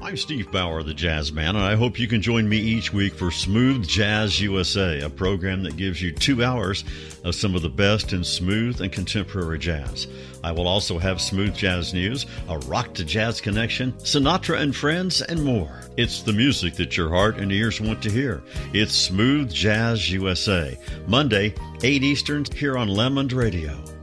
I'm Steve Bauer, the Jazz Man, and I hope you can join me each week for Smooth Jazz USA, a program that gives you 2 hours of some of the best in smooth and contemporary jazz. I will also have smooth jazz news, a rock to jazz connection, Sinatra and friends, and more. It's the music that your heart and ears want to hear. It's Smooth Jazz USA, Monday, 8 Eastern, here on Lemond Radio.